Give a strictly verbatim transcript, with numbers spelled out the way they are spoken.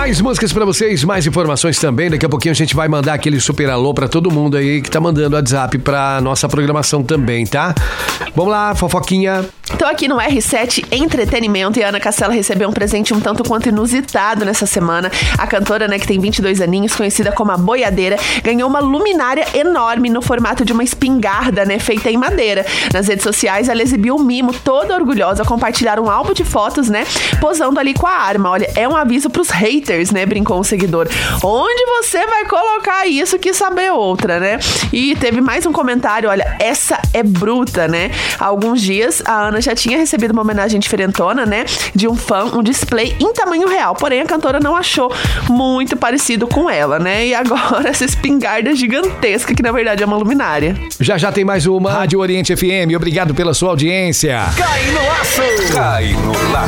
Mais músicas pra vocês, mais informações também. Daqui a pouquinho a gente vai mandar aquele super alô pra todo mundo aí que tá mandando WhatsApp pra nossa programação também, tá? Vamos lá, fofoquinha. Tô aqui no R sete Entretenimento e a Ana Castela recebeu um presente um tanto quanto inusitado nessa semana. A cantora, né, que tem vinte e dois aninhos, conhecida como a Boiadeira, ganhou uma luminária enorme no formato de uma espingarda, né, feita em madeira. Nas redes sociais, ela exibiu um mimo, toda orgulhosa, compartilhar um álbum de fotos, né, posando ali com a arma. Olha, é um aviso pros haters, né, brincou um seguidor. Onde você vai colocar isso que saber outra, né? E teve mais um comentário, olha, essa é bruta, né? Há alguns dias, a Ana já tinha recebido uma homenagem diferentona, né, de um fã, um display em tamanho real, porém a cantora não achou muito parecido com ela, né, e agora essa espingarda gigantesca, que na verdade é uma luminária. Já já tem mais uma. Rádio Oriente F M, obrigado pela sua audiência. Cai no laço! Cai no laço!